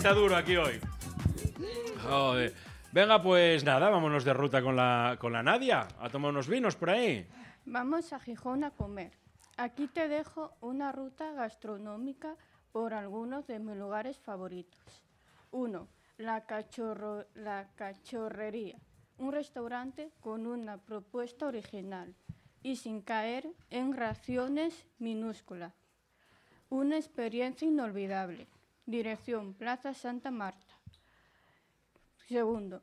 está duro aquí hoy. Joder. Venga, pues nada, vámonos de ruta con la Nadia a tomar unos vinos por ahí. Vamos a Gijón a comer. Aquí te dejo una ruta gastronómica por algunos de mis lugares favoritos. 1. La Cachorrería, un restaurante con una propuesta original y sin caer en raciones minúsculas. Una experiencia inolvidable. Dirección Plaza Santa Marta. 2.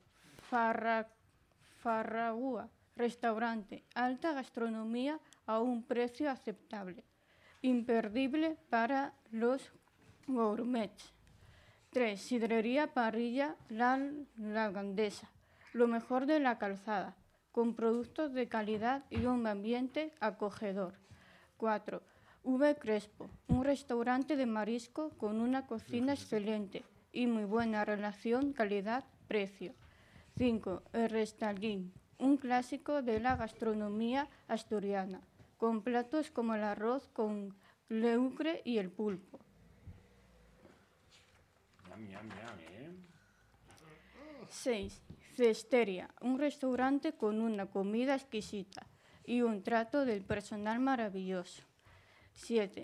Farragúa, restaurante, alta gastronomía a un precio aceptable. Imperdible para los gourmets. 3. Sidrería Parrilla La Lagandesa, lo mejor de la calzada, con productos de calidad y un ambiente acogedor. 4. V. Crespo, un restaurante de marisco con una cocina excelente y muy buena relación calidad-precio. 5. El Restallín, un clásico de la gastronomía asturiana, con platos como el arroz con leucre y el pulpo. 6. Cesteria, un restaurante con una comida exquisita y un trato del personal maravilloso. 7.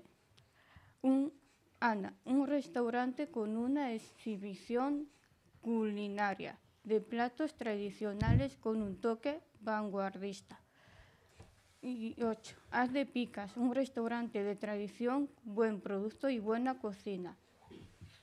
Ana, un restaurante con una exhibición culinaria de platos tradicionales con un toque vanguardista. Y 8. Haz de Picas, un restaurante de tradición, buen producto y buena cocina,